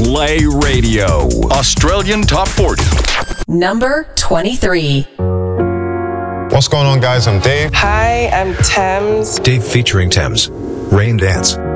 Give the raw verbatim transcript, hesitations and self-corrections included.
Play Radio. Australian Top forty. Number twenty-three. What's going on, guys? I'm Dave. Hi, I'm Thames. Dave featuring Thames. Rain Dance.